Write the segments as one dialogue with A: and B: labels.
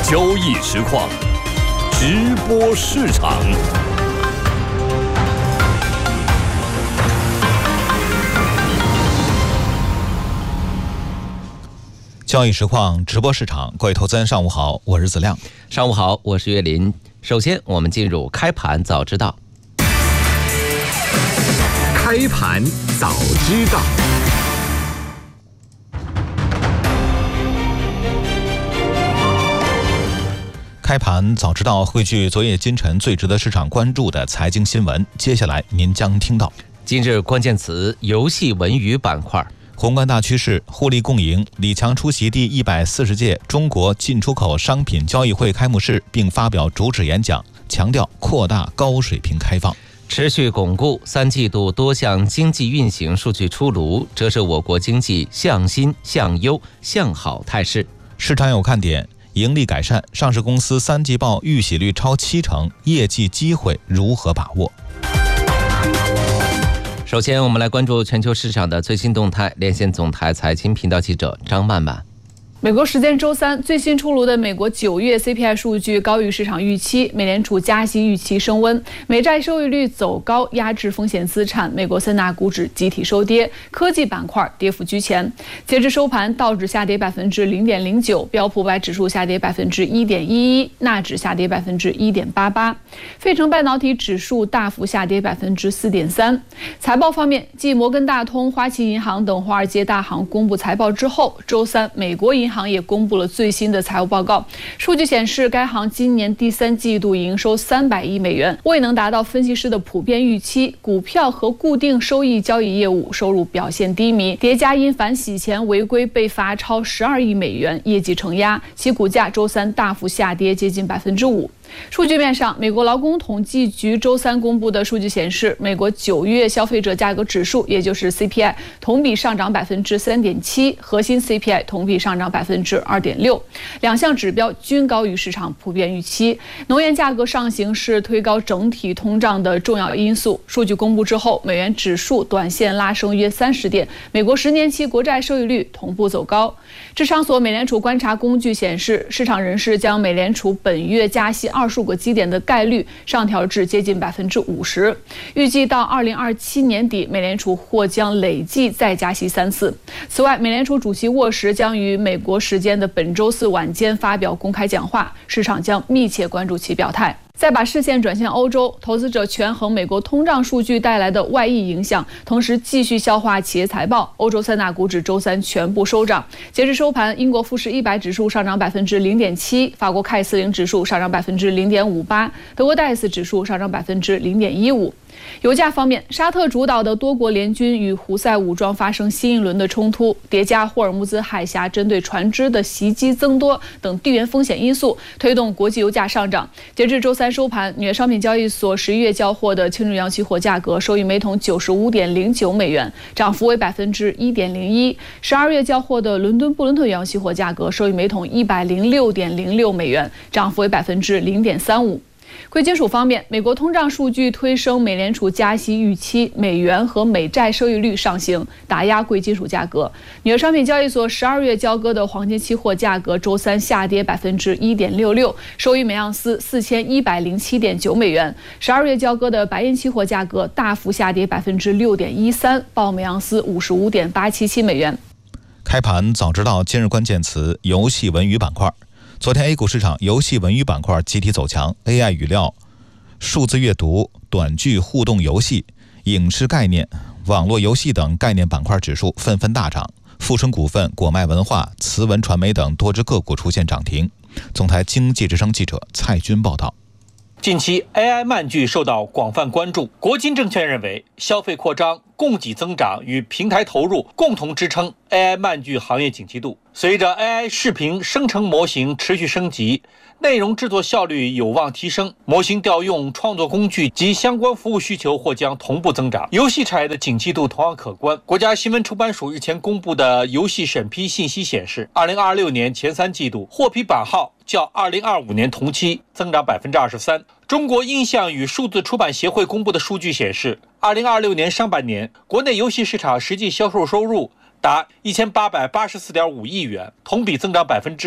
A: 交易实况，直播市场。
B: 交易实况直播市场，各位投资人上午好，我是子亮。
C: 上午好，我是岳林。首先我们进入开盘早知道。
A: 开盘早知道。
B: 开盘早知道汇聚昨夜今晨最值得市场关注的财经新闻，接下来您将听到：
C: 今日关键词游戏文娱板块。
B: 宏观大趋势，互利共赢。李强出席第140届中国进出口商品交易会开幕式，并发表主旨演讲，强调扩大高水平开放。
C: 持续巩固3季度多项经济运行数据出炉，折射我国经济向新、向优、向好态势。
B: 市场有看点，盈利改善，上市公司3季报预喜率超70%，业绩机会如何把握？
C: 首先我们来关注全球市场的最新动态，连线总台财经频道记者张曼曼。
D: 美国时间周三，最新出炉的美国9月 CPI 数据高于市场预期，美联储加息预期升温，美债收益率走高，压制风险资产。美国3大股指集体收跌，科技板块跌幅居前。截至收盘，道指下跌0.09%，标普500指数下跌1.11%，纳指下跌1.88%，费城半导体指数大幅下跌4.3%。财报方面，继摩根大通、花旗银行等华尔街大行公布财报之后，周三美国银行也公布了最新的财务报告，数据显示该行今年第3季度营收300亿美元，未能达到分析师的普遍预期。股票和固定收益交易业务收入表现低迷，叠加因反洗钱违规被罚超12亿美元，业绩承压，其股价周三大幅下跌接近5%。数据面上，美国劳工统计局周三公布的数据显示，美国9月消费者价格指数，也就是 CPI， 同比上涨3.7%，核心 CPI 同比上涨2.6%，两项指标均高于市场普遍预期。能源价格上行是推高整体通胀的重要因素。数据公布之后，美元指数短线拉升约30点，美国10年期国债收益率同步走高。智商所美联储观察工具显示，市场人士将美联储本月加息20个基点的概率上调至接近50%，预计到2027年底，美联储或将累计再加息3次。此外，美联储主席沃什将于美国时间的本周四晚间发表公开讲话，市场将密切关注其表态。再把视线转向欧洲，投资者权衡美国通胀数据带来的外溢影响，同时继续消化企业财报。欧洲3大股指周三全部收涨。截至收盘，英国富时100指数上涨0.7%，法国凯斯林指数上涨0.58%，德国戴斯指数上涨0.15%。油价方面，沙特主导的多国联军与胡塞武装发生新一轮的冲突，叠加霍尔木兹海峡针对船只的袭击增多等地缘风险因素，推动国际油价上涨。截至周三收盘，纽约商品交易所11月交货的轻重油期货价格收于每桶95.09美元，涨幅为1.01%；12月交货的伦敦布伦特原油期货价格收于每桶106.06美元，涨幅为0.35%。贵金属方面，美国通胀数据推升美联储加息预期，美元和美债收益率上行，打压贵金属价格。纽约商品交易所12月交割的黄金期货价格周三下跌1.66%，收于每盎司4107.9美元。12月交割的白银期货价格大幅下跌6.13%，报每盎司55.877美元。
B: 开盘早知道今日关键词：游戏文娱板块。昨天 A 股市场游戏文娱板块集体走强， AI 语料、数字阅读、短剧互动游戏、影视概念、网络游戏等概念板块指数纷纷大涨，富春股份、果麦文化、慈文传媒等多只个股出现涨停。总台经济之声记者蔡军报道。
E: 近期 AI 漫剧受到广泛关注，国金证券认为，消费扩张、供给增长与平台投入共同支撑 AI 漫剧行业景气度。随着 AI 视频生成模型持续升级，内容制作效率有望提升，模型调用、创作工具及相关服务需求或将同步增长。游戏产业的景气度同样可观。国家新闻出版署日前公布的游戏审批信息显示，2026年前3季度获批版号较2025年同期增长23%。中国印象与数字出版协会公布的数据显示，2026年上半年国内游戏市场实际销售收入达1884.5亿元，同比增长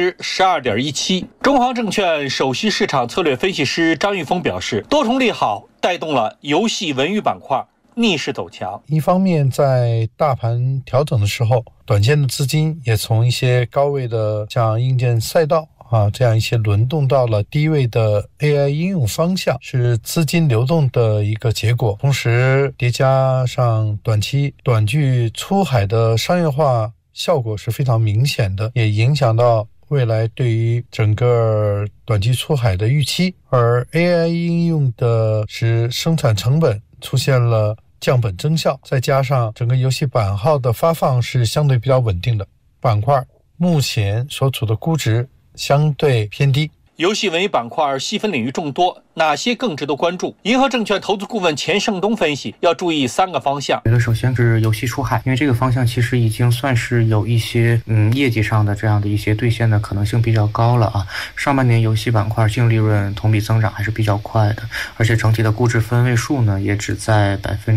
E: 12.17%。中航证券首席市场策略分析师张玉峰表示，多重利好带动了游戏文娱板块逆势走强。
F: 一方面，在大盘调整的时候，短线的资金也从一些高位的像硬件赛道这样一些轮动到了低位的 AI 应用方向，是资金流动的一个结果。同时叠加上短期短距出海的商业化效果是非常明显的，也影响到未来对于整个短期出海的预期。而 AI 应用的是生产成本出现了降本增效，再加上整个游戏版号的发放是相对比较稳定的，板块目前所处的估值相对偏低。
E: 游戏文娱板块细分领域众多，哪些更值得关注？银河证券投资顾问钱胜东分析，要注意3个方向。
G: 首先是游戏出海，因为这个方向其实已经算是有一些业绩上的这样的一些兑现的可能性比较高了啊。上半年游戏板块净利润同比增长还是比较快的，而且整体的估值分位数呢也只在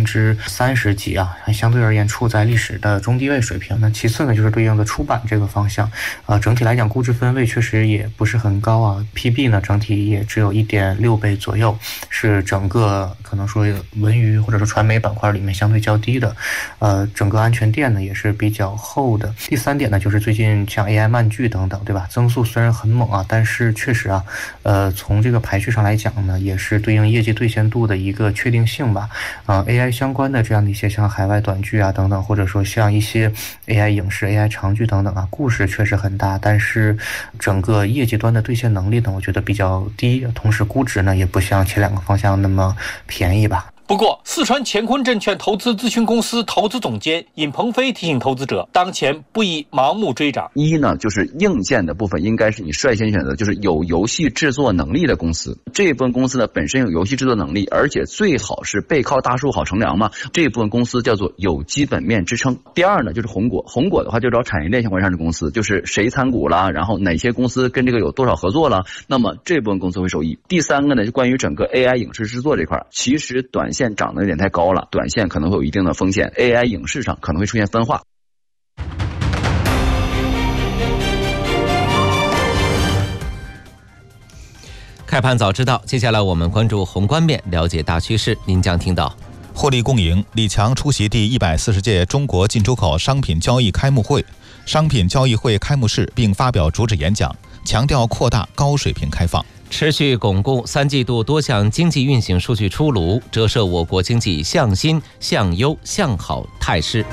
G: 30%几啊，还相对而言处在历史的中低位水平。那其次呢就是对应的出版这个方向，整体来讲估值分位确实也不是很高啊。PB 呢整体也只有1.6倍左右，是整个可能说文娱或者说传媒板块里面相对较低的。整个安全垫呢也是比较厚的。第3点呢就是最近像 AI 漫剧等等，对吧？增速虽然很猛啊，但是确实啊，从这个排序上来讲呢，也是对应业绩兑现度的一个确定性吧。AI 相关的这样的一些像海外短剧啊等等，或者说像一些 AI 影视、AI 长剧等等啊，故事确实很大，但是整个业绩端的兑现能力呢，我觉得比较低，同时估值呢也不像前2个方向那么便宜吧。
E: 不过，四川乾坤证券投资咨询公司投资总监尹鹏飞提醒投资者，当前不宜盲目追涨。
H: 一呢，就是硬件的部分应该是你率先选择，就是有游戏制作能力的公司。这部分公司呢本身有游戏制作能力，而且最好是背靠大树好乘凉嘛。这部分公司叫做有基本面支撑。第二呢，就是红果。红果的话就找产业链相关上市公司，就是谁参股啦，然后哪些公司跟这个有多少合作了，那么这部分公司会受益。第3个呢，就关于整个 AI 影视制作这块，其实短线涨得有点太高了，短线可能会有一定的风险， AI 影视上可能会出现分化。
C: 开盘早知道，接下来我们关注宏观面，了解大趋势。您将听到
B: 获利共赢，李强出席第140届中国进出口商品交易开幕会、商品交易会开幕式，并发表主旨演讲，强调扩大高水平开放。
C: 持续巩固3季度多项经济运行数据出炉，折射我国经济向新、向优、向好态势。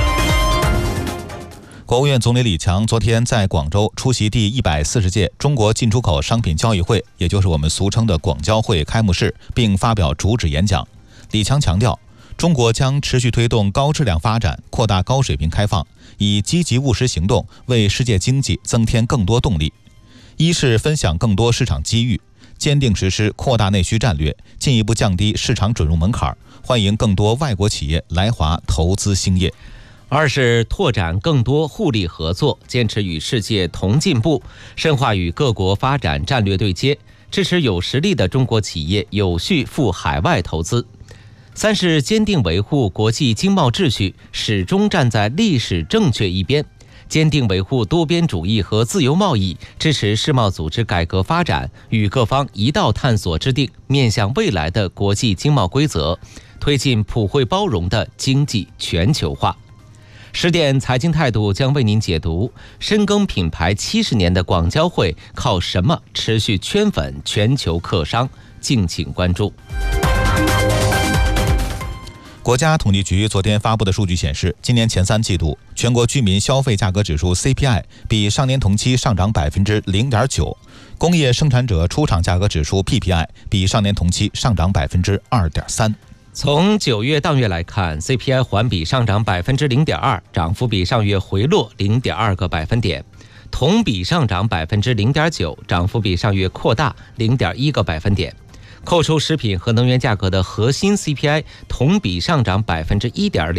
B: 国务院总理李强昨天在广州出席第140届中国进出口商品交易会，也就是我们俗称的广交会开幕式，并发表主旨演讲。李强强调，中国将持续推动高质量发展，扩大高水平开放，以积极务实行动为世界经济增添更多动力。一是分享更多市场机遇，坚定实施扩大内需战略，进一步降低市场准入门槛，欢迎更多外国企业来华投资兴业。
C: 二是拓展更多互利合作，坚持与世界同进步，深化与各国发展战略对接，支持有实力的中国企业有序赴海外投资。三是坚定维护国际经贸秩序，始终站在历史正确一边，坚定维护多边主义和自由贸易，支持世贸组织改革发展，与各方一道探索制定面向未来的国际经贸规则，推进普惠包容的经济全球化。10点财经态度将为您解读深耕品牌70年的广交会靠什么持续圈粉全球客商，敬请关注。
B: 国家统计局昨天发布的数据显示，今年前3季度全国居民消费价格指数 CPI 比上年同期上涨 0.9%， 工业生产者出厂价格指数 PPI 比上年同期上涨 2.3%。
C: 从9月当月来看， CPI 环比上涨 0.2%， 涨幅比上月回落 0.2个百分点；同比上涨 0.9%， 涨幅比上月扩大 0.1个百分点。扣除食品和能源价格的核心 CPI 同比上涨 1.0%。